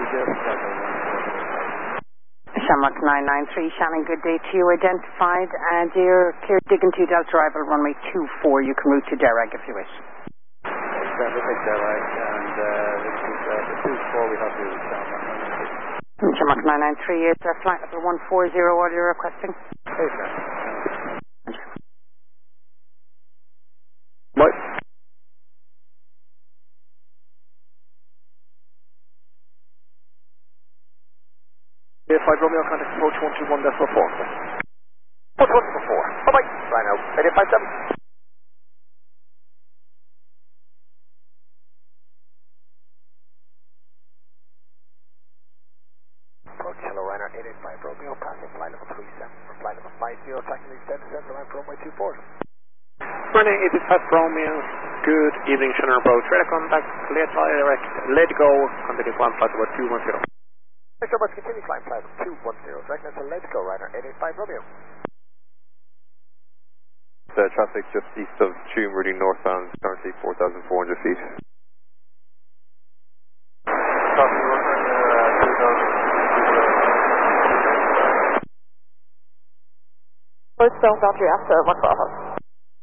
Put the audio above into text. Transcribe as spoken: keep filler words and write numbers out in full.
Shamrock nine nine three, Shannon, good day to you. Identified, uh, dear, clear digging to Delta arrival, runway two four. You can route to Derag if you wish. Derag, and uh, this is uh, the two four we have here. Shamrock nine nine three is uh, flight level one four zero, what are you requesting? Hey, sir. What? eighty-five Romeo, contact approach one two one decimal four. one two one decimal four. Bye-bye. Right now, eight five seven. Approach hello, Ryanair eight eight five Romeo, passing flight level three seven for flight level five zero, taxing the extended center line for runway two four. Ryanair eight eight five Romeo, good evening, Shannon approach. Ready to contact, late direct, let go, contact one flight about two one zero. Next number, continue climb flight two one zero, direct to Let's Go, Ryanair eight eight five Romeo. The traffic just east of Tuam, routing northbound, currently four thousand four hundred feet. First down country after one for us.